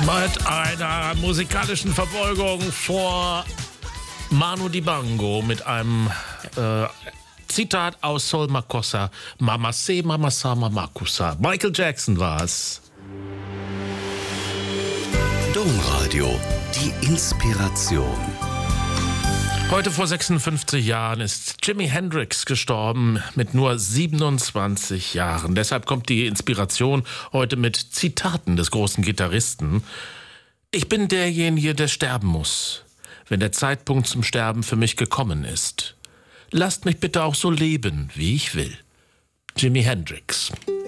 Mit einer musikalischen Verbeugung vor Manu Dibango mit einem Zitat aus Soul Makossa. Mama se, mama sa, mama kusa. Michael Jackson war's. Domradio, die Inspiration. Heute vor 56 Jahren ist Jimi Hendrix gestorben mit nur 27 Jahren. Deshalb kommt die Inspiration heute mit Zitaten des großen Gitarristen. Ich bin derjenige, der sterben muss, wenn der Zeitpunkt zum Sterben für mich gekommen ist. Lasst mich bitte auch so leben, wie ich will. Jimi Hendrix.